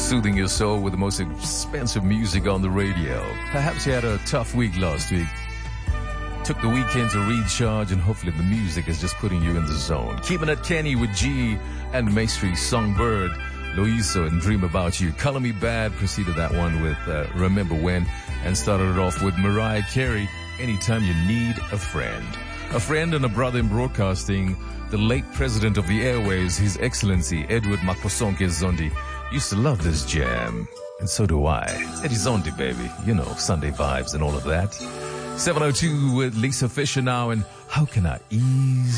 soothing your soul with the most expensive music on the radio. Perhaps you had a tough week last week. Took the weekend to recharge, and hopefully the music is just putting you in the zone. Keeping it Kenny with G and Maestri, Songbird, Loiso and Dream About You. Color Me Bad preceded that one with Remember When, and started it off with Mariah Carey, Anytime You Need a Friend. A friend and a brother in broadcasting, the late president of the airways, His Excellency Edward Makosonke Zondi, used to love this jam. And so do I. Eddie Zondi, baby. You know, Sunday vibes and all of that. 7:02 with Lisa Fisher now, and how can I ease